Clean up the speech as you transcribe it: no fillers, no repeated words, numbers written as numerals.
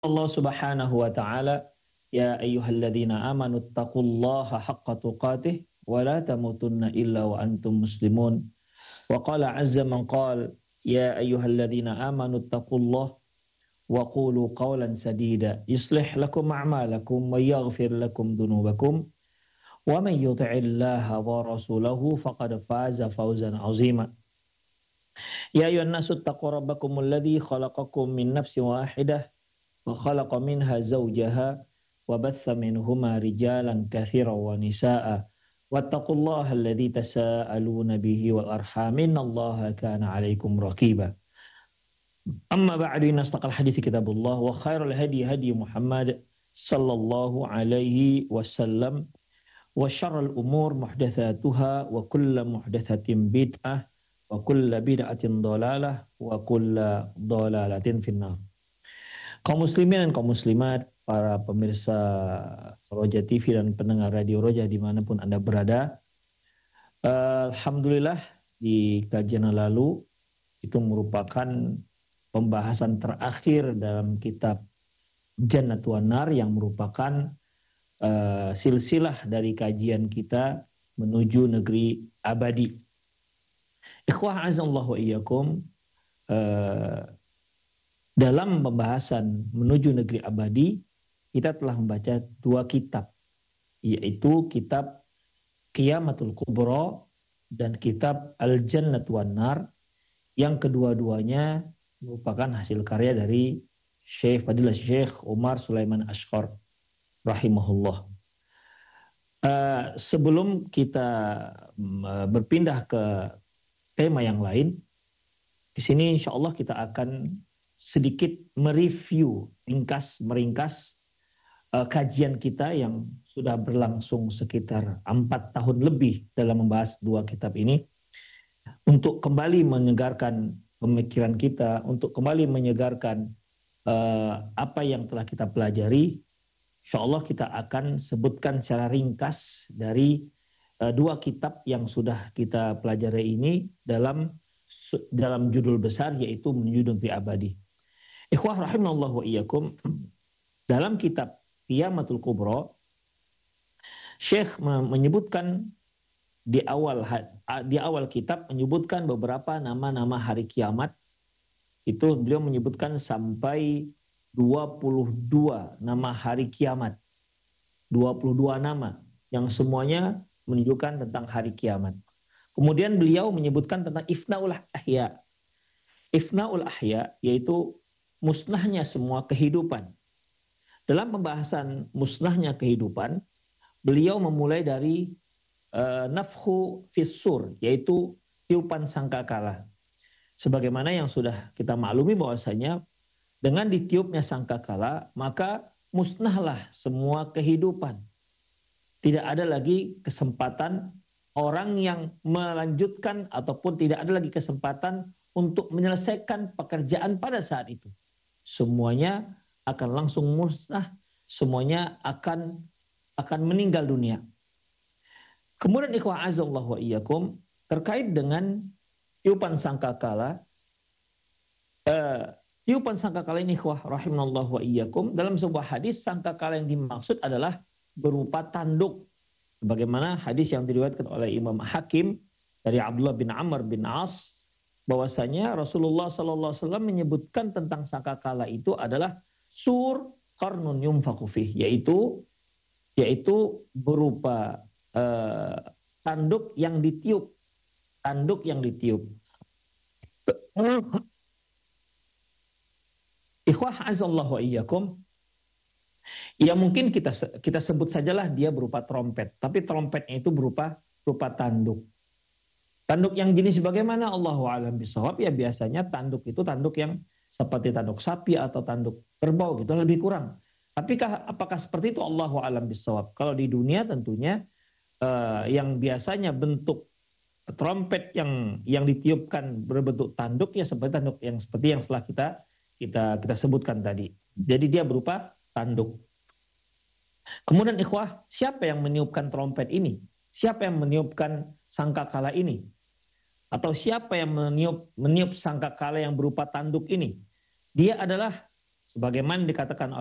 Allah Subhanahu wa taala, ya ayyuhalladzina amanu taqullaha haqqa tuqatih wa la tamutunna illa wa antum muslimun. Wa qala azza man qala, ya ayyuhalladzina amanu taqullaha wa qulu qawlan sadida yuslih lakum a'malakum wa yaghfir lakum dhunubakum wa man yuti'illaha wa rasulahu faqad faza fawzan 'azima. Ya ayyuhan nasu taqu rabbakumul ladzi khalaqakum min nafsin wahidah wa khalaqa minha zawjaha wa batha minhuma rijalan katsiran wa nisaa wattaqullaha alladzi tasaaluna bihi wal arham innallaha kana 'alaikum raqiba. Amma ba'du, inna astaqal hadithi kitabullah wa khairul hadi hadi Muhammad sallallahu alaihi wasallam wa syarrul umur muhdatsatuha wa kullu muhdatsatin bid'ah wa kullu bid'atin dhalalah wa kullu dhalalatin finnar. Kaum muslimin dan kaum muslimat, para pemirsa Roja TV dan pendengar Radio Roja dimanapun Anda berada, alhamdulillah di kajian lalu itu merupakan pembahasan terakhir dalam kitab Jannat wan Nar yang merupakan silsilah dari kajian kita menuju negeri abadi. Ikhwah azallahu wa iyyakum, dalam pembahasan menuju negeri abadi, kita telah membaca dua kitab, yaitu kitab Qiyamatul Kubra dan kitab Al-Jannat wan Nar, yang kedua-duanya merupakan hasil karya dari Fadilah Syekh Umar Sulaiman Ashqar rahimahullah. Sebelum kita berpindah ke tema yang lain, di sini insya Allah kita akan sedikit mereview, meringkas kajian kita yang sudah berlangsung sekitar 4 tahun lebih dalam membahas dua kitab ini, untuk kembali menyegarkan pemikiran kita, untuk kembali menyegarkan apa yang telah kita pelajari. Insya Allah kita akan sebutkan secara ringkas dari dua kitab yang sudah kita pelajari ini dalam judul besar, yaitu menuju negeri abadi. Ikhwah rahimallahu wa iyyakum, dalam kitab Qiyamatul Kubra, Syekh menyebutkan di awal kitab menyebutkan beberapa nama-nama hari kiamat. Itu beliau menyebutkan sampai 22 nama hari kiamat. 22 nama yang semuanya menunjukkan tentang hari kiamat. Kemudian beliau menyebutkan tentang ifnaul ahya. Ifnaul ahya yaitu musnahnya semua kehidupan. Dalam pembahasan musnahnya kehidupan, beliau memulai dari nafkhu fissur, yaitu tiupan sangkakala. Sebagaimana yang sudah kita maklumi bahwasanya dengan ditiupnya sangkakala, maka musnahlah semua kehidupan. Tidak ada lagi kesempatan orang yang melanjutkan, ataupun tidak ada lagi kesempatan untuk menyelesaikan pekerjaan pada saat itu. Semuanya akan langsung musnah, semuanya akan meninggal dunia. Kemudian ikhwah azallahu wa iyyakum, terkait dengan tiupan sangkakala, tiupan sangkakala ini ikhwah rahimallahu wa iyyakum, dalam sebuah hadis sangkakala yang dimaksud adalah berupa tanduk, bagaimana hadis yang diriwayatkan oleh Imam Hakim dari Abdullah bin Amr bin As, bahwasanya Rasulullah sallallahu alaihi wasallam menyebutkan tentang sangkakala itu adalah sur qarnun yunfaqu fih, yaitu berupa tanduk yang ditiup. Ikhwah azallahu wa iyyakum, ya mungkin kita sebut sajalah dia berupa trompet, tapi trompetnya itu berupa tanduk. Tanduk yang jenis bagaimana? Allahu a'lam bishawab. Ya biasanya tanduk itu tanduk yang seperti tanduk sapi atau tanduk kerbau gitu, lebih kurang. Tapi apakah seperti itu? Allahu a'lam bishawab. Kalau di dunia tentunya yang biasanya bentuk trompet yang ditiupkan berbentuk tanduk, ya seperti tanduk yang setelah kita sebutkan tadi. Jadi dia berupa tanduk. Kemudian ikhwah, siapa yang meniupkan trompet ini? Siapa yang meniupkan sangkakala ini? Atau siapa yang meniup sangkakala yang berupa tanduk ini? Dia adalah Sebagaimana dikatakan